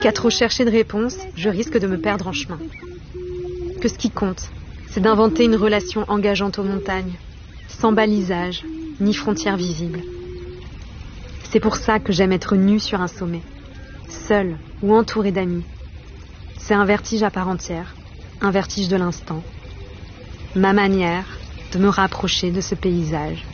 Qu'à trop chercher de réponses, je risque de me perdre en chemin. Que ce qui compte, c'est d'inventer une relation engageante aux montagnes, sans balisage, ni frontières visibles. C'est pour ça que j'aime être nue sur un sommet, seule ou entourée d'amis. C'est un vertige à part entière, un vertige de l'instant. Ma manière de me rapprocher de ce paysage.